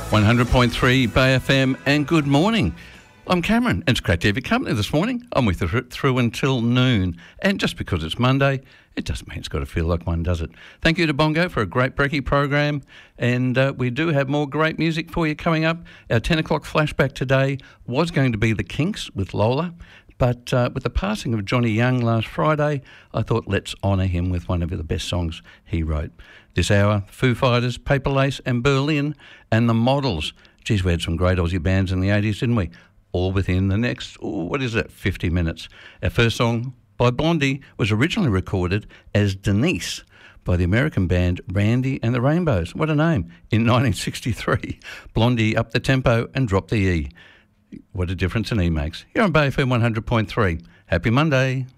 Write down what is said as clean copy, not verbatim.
100.3 Bay FM, and good morning. I'm Cameron, and it's great to have your company this morning. I'm with you through until noon, and just because it's Monday, it doesn't mean it's got to feel like one, does it? Thank you to Bongo for a great brekkie program, and we do have more great music for you coming up. Our 10 o'clock flashback today was going to be The Kinks with Lola, but with the passing of Johnny Young last Friday, I thought let's honour him with one of the best songs he wrote. This hour, Foo Fighters, Paper Lace and Berlin, and The Models. Geez, we had some great Aussie bands in the 80s, didn't we? All within the next, 50 minutes. Our first song by Blondie was originally recorded as Denise by the American band Randy and the Rainbows. What a name. In 1963, Blondie upped the tempo and dropped the E. What a difference an E makes. Here on Bay FM 100.3. Happy Monday.